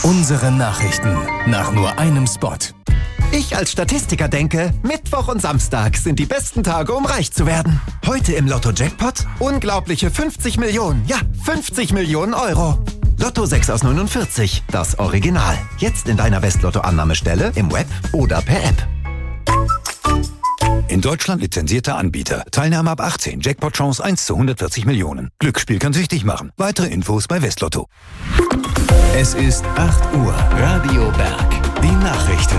Unsere Nachrichten nach nur einem Spot. Ich als Statistiker denke, Mittwoch und Samstag sind die besten Tage, um reich zu werden. Heute im Lotto-Jackpot unglaubliche 50 Millionen. Ja, 50 Millionen Euro. Lotto 6 aus 49, das Original. Jetzt in deiner Westlotto-Annahmestelle, im Web oder per App. In Deutschland lizenzierter Anbieter. Teilnahme ab 18. Jackpot-Chance 1 zu 140 Millionen. Glücksspiel kann süchtig machen. Weitere Infos bei Westlotto. Es ist 8 Uhr. Radio Berg. Die Nachrichten.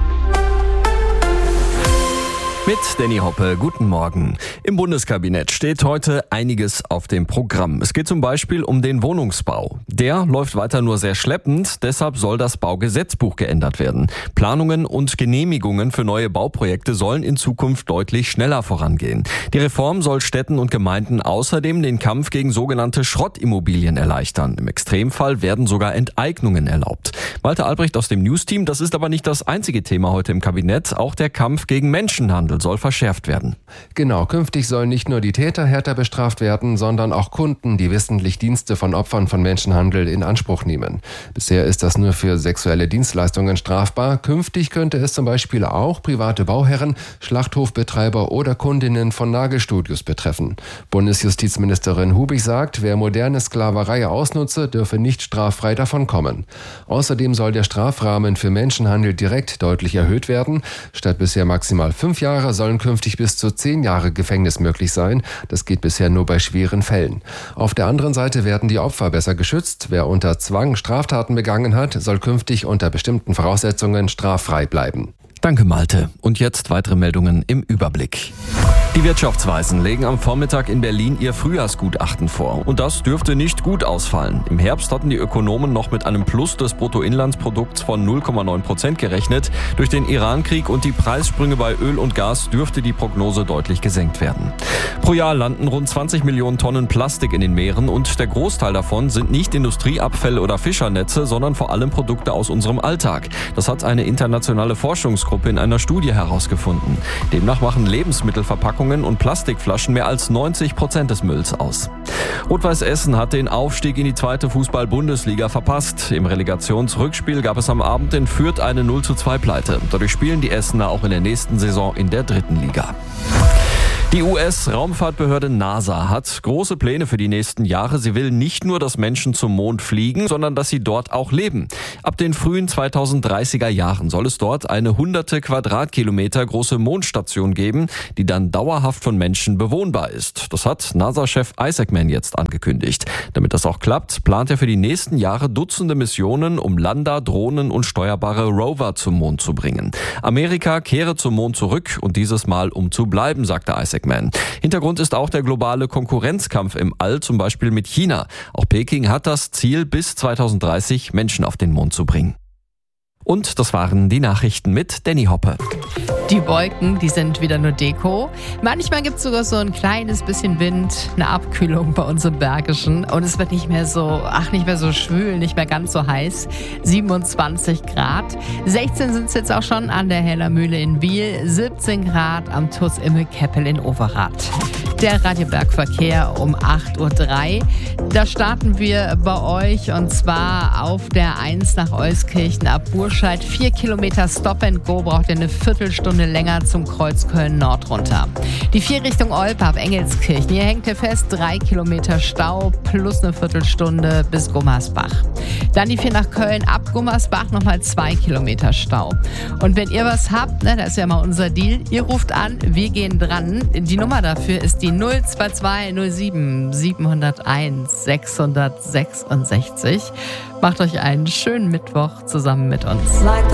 Mit Danny Hoppe, guten Morgen. Im Bundeskabinett steht heute einiges auf dem Programm. Es geht zum Beispiel um den Wohnungsbau. Der läuft weiter nur sehr schleppend, deshalb soll das Baugesetzbuch geändert werden. Planungen und Genehmigungen für neue Bauprojekte sollen in Zukunft deutlich schneller vorangehen. Die Reform soll Städten und Gemeinden außerdem den Kampf gegen sogenannte Schrottimmobilien erleichtern. Im Extremfall werden sogar Enteignungen erlaubt. Walter Albrecht aus dem News-Team, das ist aber nicht das einzige Thema heute im Kabinett. Auch der Kampf gegen Menschenhandel soll verschärft werden. Genau, künftig sollen nicht nur die Täter härter bestraft werden, sondern auch Kunden, die wissentlich Dienste von Opfern von Menschenhandel in Anspruch nehmen. Bisher ist das nur für sexuelle Dienstleistungen strafbar. Künftig könnte es zum Beispiel auch private Bauherren, Schlachthofbetreiber oder Kundinnen von Nagelstudios betreffen. Bundesjustizministerin Hubig sagt, wer moderne Sklaverei ausnutze, dürfe nicht straffrei davonkommen. Außerdem soll der Strafrahmen für Menschenhandel direkt deutlich erhöht werden. Statt bisher maximal 5 Jahre sollen künftig bis zu 10 Jahre Gefängnis möglich sein. Das geht bisher nur bei schweren Fällen. Auf der anderen Seite werden die Opfer besser geschützt. Wer unter Zwang Straftaten begangen hat, soll künftig unter bestimmten Voraussetzungen straffrei bleiben. Danke, Malte. Und jetzt weitere Meldungen im Überblick. Die Wirtschaftsweisen legen am Vormittag in Berlin ihr Frühjahrsgutachten vor. Und das dürfte nicht gut ausfallen. Im Herbst hatten die Ökonomen noch mit einem Plus des Bruttoinlandsprodukts von 0,9% gerechnet. Durch den Irankrieg und die Preissprünge bei Öl und Gas dürfte die Prognose deutlich gesenkt werden. Pro Jahr landen rund 20 Millionen Tonnen Plastik in den Meeren und der Großteil davon sind nicht Industrieabfälle oder Fischernetze, sondern vor allem Produkte aus unserem Alltag. Das hat eine internationale Forschungsgruppe in einer Studie herausgefunden. Demnach machen Lebensmittelverpackungen und Plastikflaschen mehr als 90% des Mülls aus. Rot-Weiß Essen hat den Aufstieg in die 2. Fußball-Bundesliga verpasst. Im Relegationsrückspiel gab es am Abend in Fürth eine 0:2-Pleite. Dadurch spielen die Essener auch in der nächsten Saison in der 3. Liga. Die US-Raumfahrtbehörde NASA hat große Pläne für die nächsten Jahre. Sie will nicht nur, dass Menschen zum Mond fliegen, sondern dass sie dort auch leben. Ab den frühen 2030er Jahren soll es dort eine 100 Quadratkilometer große Mondstation geben, die dann dauerhaft von Menschen bewohnbar ist. Das hat NASA-Chef Isaacman jetzt angekündigt. Damit das auch klappt, plant er für die nächsten Jahre Dutzende Missionen, um Lander, Drohnen und steuerbare Rover zum Mond zu bringen. Amerika kehre zum Mond zurück und dieses Mal um zu bleiben, sagte Isaacman. Hintergrund ist auch der globale Konkurrenzkampf im All, zum Beispiel mit China. Auch Peking hat das Ziel, bis 2030 Menschen auf den Mond zu bringen. Und das waren die Nachrichten mit Danny Hoppe. Die Wolken, die sind wieder nur Deko. Manchmal gibt es sogar so ein kleines bisschen Wind, eine Abkühlung bei uns im Bergischen. Und es wird nicht mehr so schwül, nicht mehr ganz so heiß. 27 Grad. 16 sind es jetzt auch schon an der Heller Mühle in Biel. 17 Grad am TuS Immel-Keppel in Overath. Der Radioberg-Verkehr um 8.03 Uhr. Da starten wir bei euch und zwar auf der 1 nach Euskirchen ab Burscheid. 4 Kilometer Stop and Go, braucht ihr eine Viertelstunde länger zum Kreuz Köln-Nord runter. Die 4 Richtung Olpe ab Engelskirchen. Hier hängt ihr fest, 3 Kilometer Stau plus eine Viertelstunde bis Gummersbach. Dann die 4 nach Köln ab Gummersbach, nochmal 2 Kilometer Stau. Und wenn ihr was habt, das ist ja mal unser Deal, ihr ruft an, wir gehen dran. Die Nummer dafür ist die 022 07 701 666. Macht euch einen schönen Mittwoch zusammen mit uns.